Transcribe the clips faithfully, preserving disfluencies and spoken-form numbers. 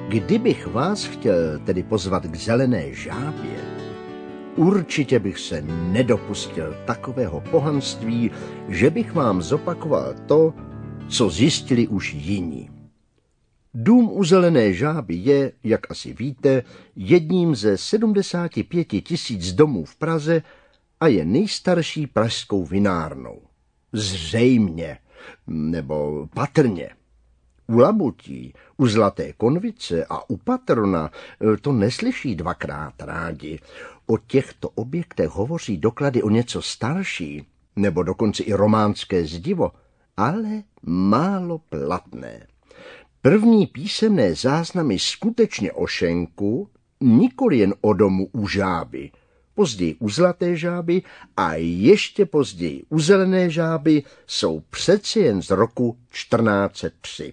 Kdybych vás chtěl tedy pozvat k zelené žábě, určitě bych se nedopustil takového pohanství, že bych vám zopakoval to, co zjistili už jiní. Dům u zelené žáby je, jak asi víte, jedním ze sedmdesáti pěti tisíc domů v Praze a je nejstarší pražskou vinárnou. Zřejmě, nebo patrně. U Labutí, u Zlaté konvice a u Patrona to neslyší dvakrát rádi. O těchto objektech hovoří doklady o něco starší, nebo dokonce i románské zdivo, ale málo platné. První písemné záznamy skutečně o šenku, nikoli jen o domu u žáby, později u Zlaté žáby a ještě později u Zelené žáby jsou přeci jen z roku čtrnáct set tři.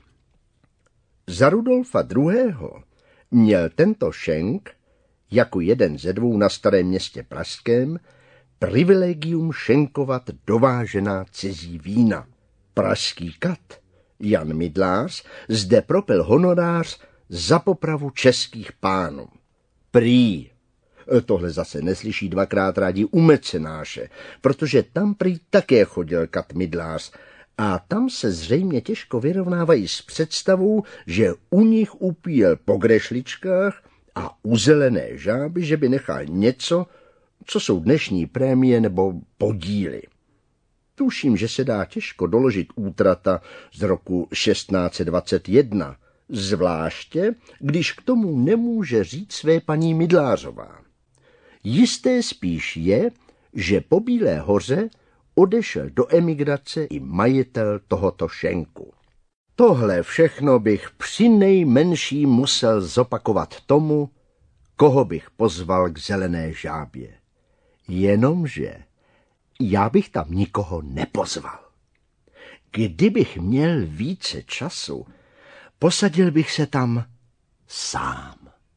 Za Rudolfa druhého. měl tento šenk, jako jeden ze dvou na Starém Městě pražském, privilegium šenkovat dovážená cizí vína. Pražský kat Jan Mydlář zde propil honorář za popravu českých pánů. Prý, tohle zase neslyší dvakrát rádi u mecenáše, protože tam prý také chodil kat Mydlář a tam se zřejmě těžko vyrovnávají s představou, že u nich upíjel po grešličkách a u Zelené žáby, že by nechal něco, co jsou dnešní prémie nebo podíly. Tuším, že se dá těžko doložit útrata z roku šestnáct set dvacet jedna, zvláště, když k tomu nemůže říct své paní Mydlářová. Jisté spíš je, že po Bílé hoře odešel do emigrace i majitel tohoto šenku. Tohle všechno bych přinejmenším musel zopakovat tomu, koho bych pozval k Zelené žábě. Jenomže já bych tam nikoho nepozval. Kdybych měl více času, posadil bych se tam sám.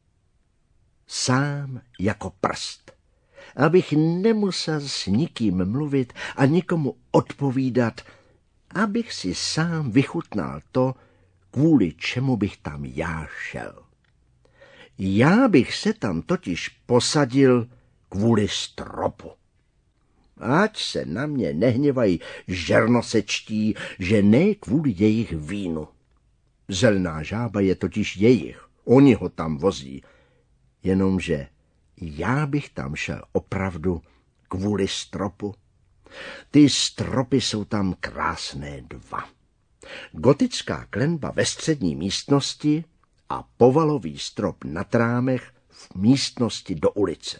Sám jako prst, abych nemusel s nikým mluvit a nikomu odpovídat, abych si sám vychutnal to, kvůli čemu bych tam já šel. Já bych se tam totiž posadil kvůli stropu. Ať se na mě nehněvají žernosečtí, že ne kvůli jejich vínu. Zelená žába je totiž jejich, oni ho tam vozí, jenomže já bych tam šel opravdu kvůli stropu. Ty stropy jsou tam krásné dva. Gotická klenba ve střední místnosti a povalový strop na trámech v místnosti do ulice.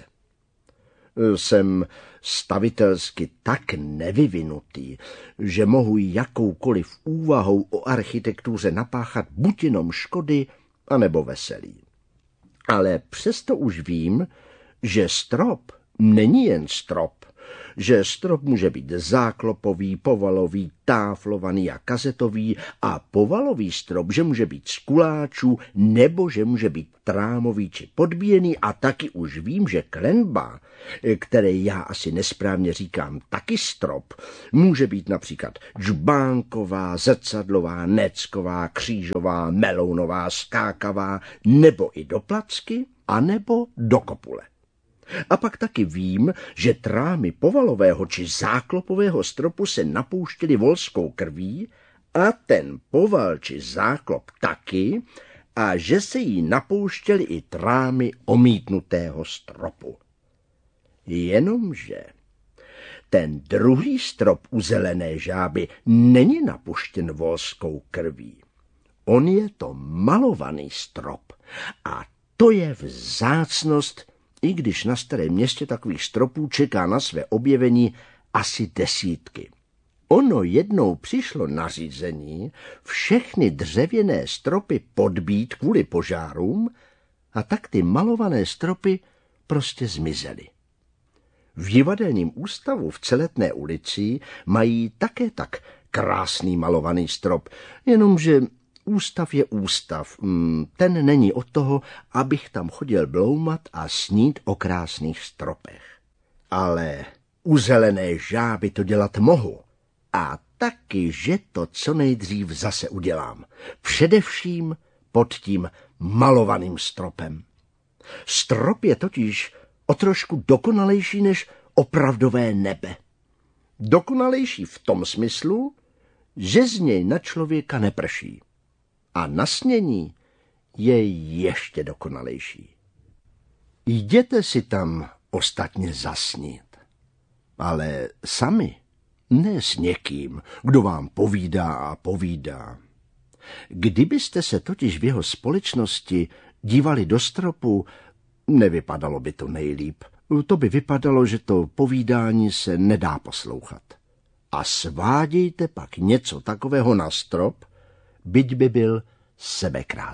Jsem stavitelsky tak nevyvinutý, že mohu jakoukoliv úvahou o architektuře napáchat buď jenom škody, anebo veselí. Ale přesto už vím, že strop není jen strop, že strop může být záklopový, povalový, táflovaný a kazetový a povalový strop, že může být z kuláčů nebo že může být trámový či podbíjený a taky už vím, že klenba, které já asi nesprávně říkám taky strop, může být například džbánková, zrcadlová, necková, křížová, melounová, skákavá nebo i do placky a nebo do kopule. A pak taky vím, že trámy povalového či záklopového stropu se napouštěly volskou krví a ten poval či záklop taky a že se jí napouštěly i trámy omítnutého stropu. Jenomže ten druhý strop u Zelené žáby není napuštěn volskou krví. On je to malovaný strop a to je vzácnost, i když na Starém Městě takových stropů čeká na své objevení asi desítky. Ono jednou přišlo nařízení všechny dřevěné stropy podbít kvůli požárům a tak ty malované stropy prostě zmizely. V divadelním ústavu v Celetné ulici mají také tak krásný malovaný strop, jenomže ústav je ústav, ten není od toho, abych tam chodil bloumat a snít o krásných stropech. Ale u Zelené žáby to dělat mohu. A taky, že to co nejdřív zase udělám. Především pod tím malovaným stropem. Strop je totiž o trošku dokonalejší než opravdové nebe. Dokonalejší v tom smyslu, že z něj na člověka neprší. A na snění je ještě dokonalejší. Jděte si tam ostatně zasnít, ale sami, ne s někým, kdo vám povídá a povídá. Kdybyste se totiž v jeho společnosti dívali do stropu, nevypadalo by to nejlíp. To by vypadalo, že to povídání se nedá poslouchat. A svádějte pak něco takového na strop, byť by byl sebekrásný.